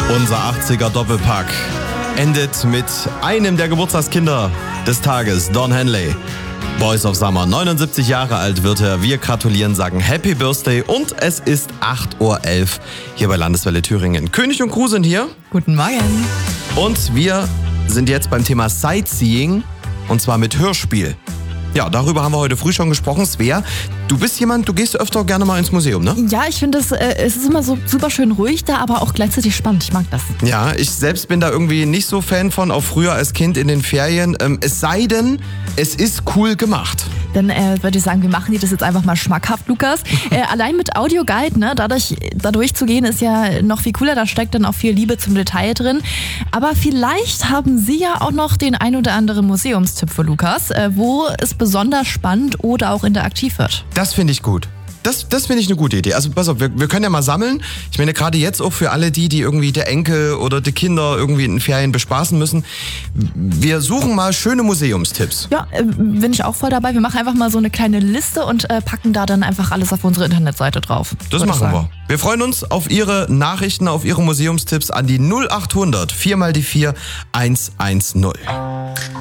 Unser 80er Doppelpack endet mit einem der Geburtstagskinder des Tages, Don Henley. Boys of Summer, 79 Jahre alt wird er. Wir gratulieren, sagen Happy Birthday und es ist 8.11 Uhr hier bei Landeswelle Thüringen. König und Crew sind hier. Guten Morgen. Und wir sind jetzt beim Thema Sightseeing und zwar mit Hörspiel. Ja, darüber haben wir heute früh schon gesprochen. Svea, du bist jemand, du gehst öfter gerne mal ins Museum, ne? Ja, ich finde, es ist immer so super schön ruhig da, aber auch gleichzeitig spannend. Ich mag das. Ja, ich selbst bin da irgendwie nicht so Fan von, auch früher als Kind in den Ferien. Es sei denn, es ist cool gemacht. Dann würde ich sagen, wir machen dir das jetzt einfach mal schmackhaft, Lukas. Allein mit Audioguide, ne, dadurch zu gehen, ist ja noch viel cooler. Da steckt dann auch viel Liebe zum Detail drin. Aber vielleicht haben Sie ja auch noch den ein oder anderen Museumstipp für Lukas, wo es besonders spannend oder auch interaktiv wird. Das finde ich gut. Das finde ich eine gute Idee. Also pass auf, wir können ja mal sammeln. Ich meine, gerade jetzt auch für alle die irgendwie der Enkel oder die Kinder irgendwie in den Ferien bespaßen müssen. Wir suchen mal schöne Museumstipps. Ja, bin ich auch voll dabei. Wir machen einfach mal so eine kleine Liste und packen da dann einfach alles auf unsere Internetseite drauf. Das machen wir. Wir freuen uns auf Ihre Nachrichten, auf Ihre Museumstipps an die 0800 4 mal die 4 110.